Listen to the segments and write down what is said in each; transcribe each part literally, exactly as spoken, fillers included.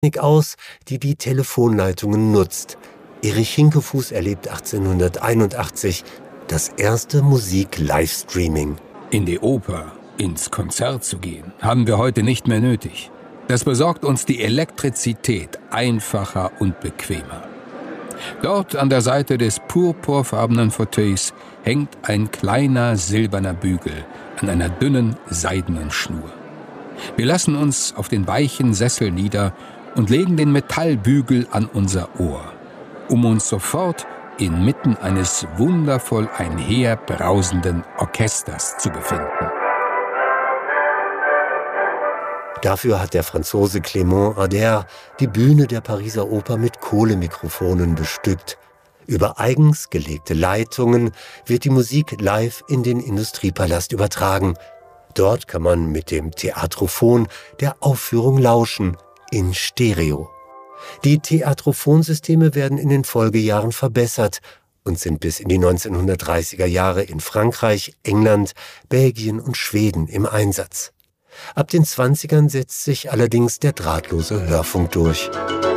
aus, die die Telefonleitungen nutzt. Erich Hinkefuß erlebt achtzehnhunderteinundachtzig das erste Musik-Livestreaming. In die Oper, ins Konzert zu gehen, haben wir heute nicht mehr nötig. Das besorgt uns die Elektrizität einfacher und bequemer. Dort an der Seite des purpurfarbenen Fauteuils hängt ein kleiner silberner Bügel an einer dünnen seidenen Schnur. Wir lassen uns auf den weichen Sessel nieder und legen den Metallbügel an unser Ohr, um uns sofort inmitten eines wundervoll einherbrausenden Orchesters zu befinden. Dafür hat der Franzose Clément Ader die Bühne der Pariser Oper mit Kohlemikrofonen bestückt. Über eigens gelegte Leitungen wird die Musik live in den Industriepalast übertragen. Dort kann man mit dem Theatrophon der Aufführung lauschen, in Stereo. Die Theatrophonsysteme werden in den Folgejahren verbessert und sind bis in die neunzehnhundertdreißiger Jahre in Frankreich, England, Belgien und Schweden im Einsatz. Ab den zwanzigern setzt sich allerdings der drahtlose Hörfunk durch.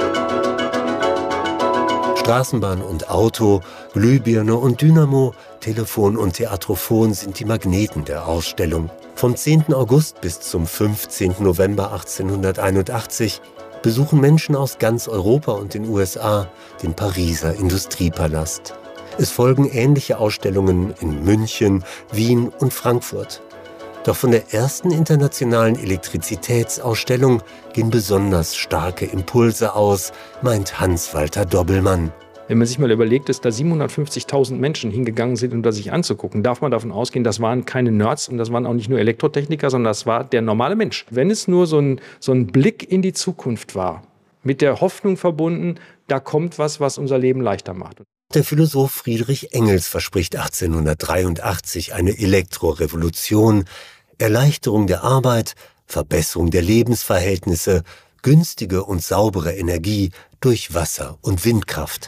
Straßenbahn und Auto, Glühbirne und Dynamo, Telefon und Theatrophon sind die Magneten der Ausstellung. Vom zehnten August bis zum fünfzehnten November achtzehnhunderteinundachtzig besuchen Menschen aus ganz Europa und den U S A den Pariser Industriepalast. Es folgen ähnliche Ausstellungen in München, Wien und Frankfurt. Doch von der ersten internationalen Elektrizitätsausstellung gehen besonders starke Impulse aus, meint Hans-Walter Dobbelmann. Wenn man sich mal überlegt, dass da siebenhundertfünfzigtausend Menschen hingegangen sind, um das sich anzugucken, darf man davon ausgehen, das waren keine Nerds und das waren auch nicht nur Elektrotechniker, sondern das war der normale Mensch. Wenn es nur so ein, so ein Blick in die Zukunft war, mit der Hoffnung verbunden, da kommt was, was unser Leben leichter macht. Der Philosoph Friedrich Engels verspricht achtzehnhundertdreiundachtzig eine Elektrorevolution, Erleichterung der Arbeit, Verbesserung der Lebensverhältnisse, günstige und saubere Energie durch Wasser- und Windkraft.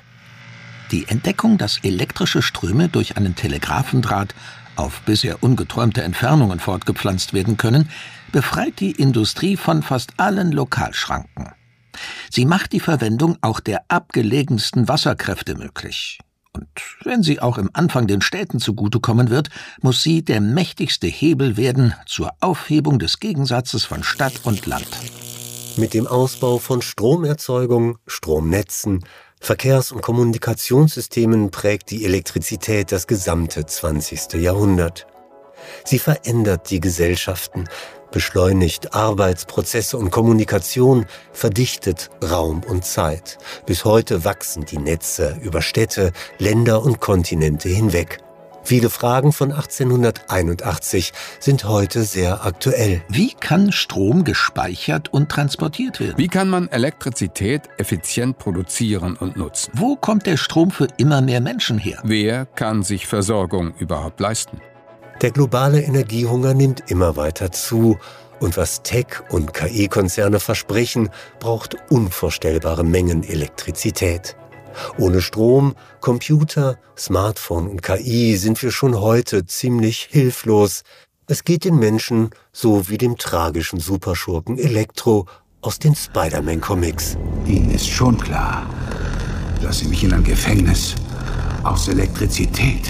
Die Entdeckung, dass elektrische Ströme durch einen Telegraphendraht auf bisher ungeträumte Entfernungen fortgepflanzt werden können, befreit die Industrie von fast allen Lokalschranken. Sie macht die Verwendung auch der abgelegensten Wasserkräfte möglich. Und wenn sie auch im Anfang den Städten zugutekommen wird, muss sie der mächtigste Hebel werden zur Aufhebung des Gegensatzes von Stadt und Land. Mit dem Ausbau von Stromerzeugung, Stromnetzen, Verkehrs- und Kommunikationssystemen prägt die Elektrizität das gesamte zwanzigste Jahrhundert. Sie verändert die Gesellschaften, beschleunigt Arbeitsprozesse und Kommunikation, verdichtet Raum und Zeit. Bis heute wachsen die Netze über Städte, Länder und Kontinente hinweg. Viele Fragen von achtzehnhunderteinundachtzig sind heute sehr aktuell. Wie kann Strom gespeichert und transportiert werden? Wie kann man Elektrizität effizient produzieren und nutzen? Wo kommt der Strom für immer mehr Menschen her? Wer kann sich Versorgung überhaupt leisten? Der globale Energiehunger nimmt immer weiter zu. Und was Tech- und K I-Konzerne versprechen, braucht unvorstellbare Mengen Elektrizität. Ohne Strom, Computer, Smartphone und K I sind wir schon heute ziemlich hilflos. Es geht den Menschen so wie dem tragischen Superschurken Elektro aus den Spider-Man-Comics. Ihnen ist schon klar, dass Sie mich in ein Gefängnis aus Elektrizität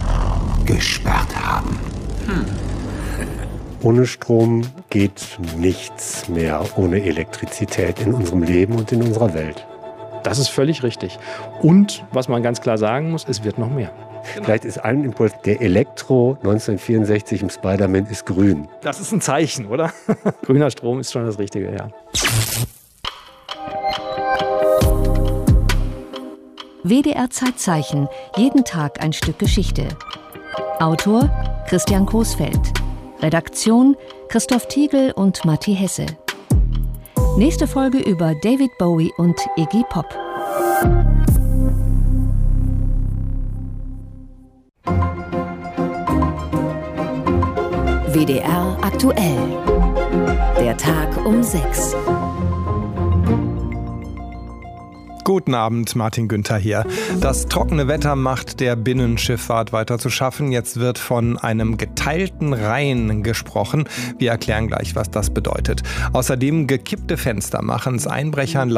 gesperrt haben. Hm. Ohne Strom geht nichts mehr ohne Elektrizität in unserem Leben und in unserer Welt. Das ist völlig richtig. Und, was man ganz klar sagen muss, es wird noch mehr. Vielleicht ist ein Impuls, der Elektro neunzehnhundertvierundsechzig im Spider-Man ist grün. Das ist ein Zeichen, oder? Grüner Strom ist schon das Richtige, ja. W D R Zeitzeichen, jeden Tag ein Stück Geschichte. Autor Christian Coesfeld. Redaktion Christoph Tiegel und Matti Hesse. Nächste Folge über David Bowie und Iggy Pop. W D R aktuell. Der Tag um sechs. Guten Abend, Martin Günther hier. Das trockene Wetter macht der Binnenschifffahrt weiter zu schaffen. Jetzt wird von einem getesteten verteilten Reihen gesprochen. Wir erklären gleich, was das bedeutet. Außerdem gekippte Fenster machen es Einbrechern